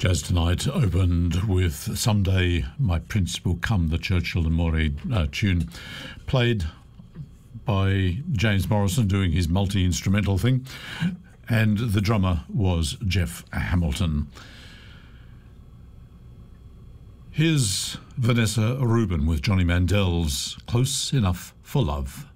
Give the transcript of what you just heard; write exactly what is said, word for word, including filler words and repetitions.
Jazz Tonight opened with Someday My Prince Will Come, the Churchill and Morey uh, tune, played by James Morrison doing his multi-instrumental thing, and the drummer was Jeff Hamilton. Here's Vanessa Rubin with Johnny Mandel's Close Enough for Love.